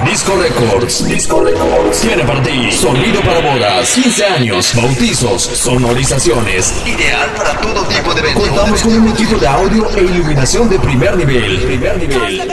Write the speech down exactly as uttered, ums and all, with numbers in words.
Disco Records. Disco Records. Tiene para ti sonido para bodas, quince años, bautizos, sonorizaciones. Ideal para todo tipo de eventos. Contamos con un equipo de audio e iluminación de primer nivel. Primer nivel.